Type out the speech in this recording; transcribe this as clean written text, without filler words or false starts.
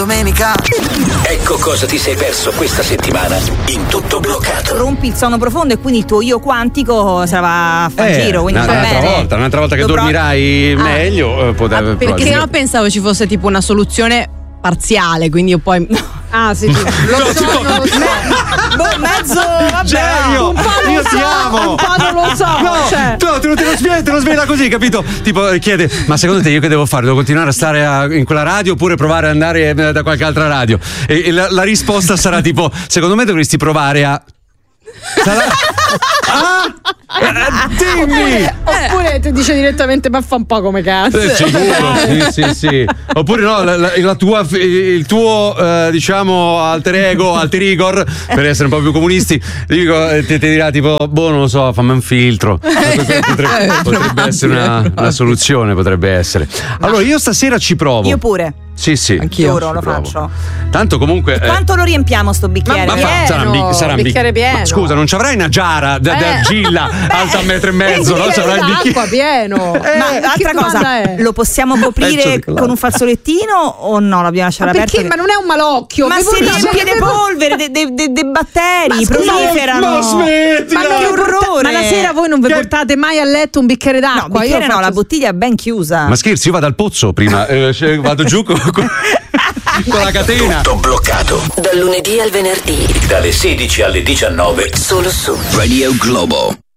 Domenica. Ecco cosa ti sei perso questa settimana in Tutto Bloccato. Rompi il sonno profondo e quindi il tuo io quantico se la va a fare giro, quindi va bene. Un'altra volta che dormirai meglio potrebbe. Perché io pensavo ci fosse tipo una soluzione parziale, quindi io poi sì, lo so, mezzo vabbè. Genio, un po' io lo ti so, amo. un po' non lo so. No, cioè. te lo svela così, capito? Tipo chiede: ma secondo te io che devo fare? Devo continuare a stare in quella radio oppure provare ad andare da qualche altra radio? E la risposta sarà tipo: secondo me dovresti provare a. Dimmi! Oppure ti dice direttamente ma fa un po' come cazzo. Sicuro, sì. Oppure no, il tuo diciamo alter Igor, per essere un po' più comunisti, ti dirà tipo non lo so, fammi un filtro. Potrebbe essere una soluzione, potrebbe essere. Allora io stasera ci provo. Io pure. Sì. Anch'io lo faccio. Tanto comunque. Quanto lo riempiamo sto bicchiere? Sarà un bicchiere pieno. Ma scusa, non ci avrai una giara d'argilla alta 1,5 metri, no? Ci avrai il bicchiere acqua pieno. Ma altra cosa, lo possiamo coprire con un fazzolettino o no? L'abbiamo lasciato aperto? Perché? Ma non è un malocchio. Ma si riempie di polvere, dei batteri, proliferano. Ma smetti! Ma che orrore! Ma la sera voi non vi portate mai a letto un bicchiere d'acqua? No, bicchiere no, la bottiglia è ben chiusa. Ma scherzi, io vado al pozzo prima, vado giù con la catena. Tutto Bloccato. Dal lunedì al venerdì. Dalle 16 alle 19. Solo su Radio Globo.